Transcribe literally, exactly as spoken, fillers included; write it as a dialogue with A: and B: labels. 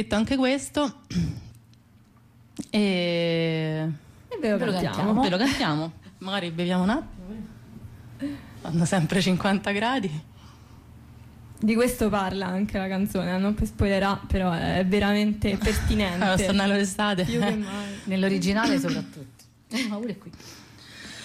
A: detto anche questo e
B: ve lo, ve lo cantiamo.
A: Ve lo cantiamo. Magari beviamo un attimo. Fanno sempre cinquanta gradi.
B: Di questo parla anche la canzone, non per spoilerà, però è veramente pertinente.
A: Lo stanno all'estate.
B: Più che mai.
C: Nell'originale soprattutto. Ma pure qui.